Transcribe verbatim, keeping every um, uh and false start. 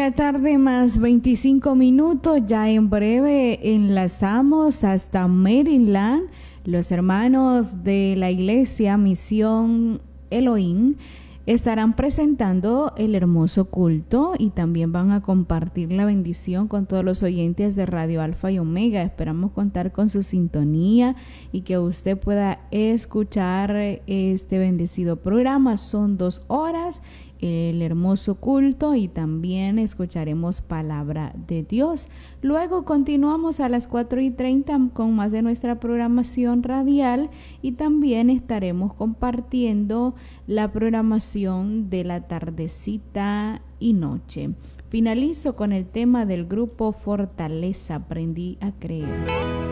la tarde más veinticinco minutos, ya en breve enlazamos hasta Maryland. Los hermanos de la iglesia Misión Elohim estarán presentando el hermoso culto y también van a compartir la bendición con todos los oyentes de Radio Alfa y Omega. Esperamos contar con su sintonía y que usted pueda escuchar este bendecido programa. Son dos horas el hermoso culto y también escucharemos palabra de Dios. Luego continuamos a las cuatro y treinta con más de nuestra programación radial y también estaremos compartiendo la programación de la tardecita y noche. Finalizo con el tema del grupo Fortaleza, aprendí a creer.